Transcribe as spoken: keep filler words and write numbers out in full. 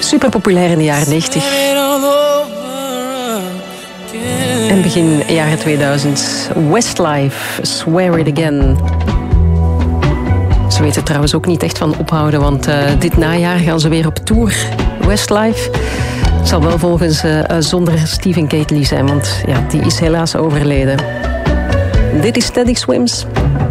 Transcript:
Super populair in de jaren negentig. En begin jaren tweeduizend. Westlife, Swear It Again. Ze weten trouwens ook niet echt van ophouden, want uh, dit najaar gaan ze weer op tour. Westlife. Het zal wel volgens uh, zonder Stephen Gately zijn, want ja, die is helaas overleden. Dit is Steady Swims.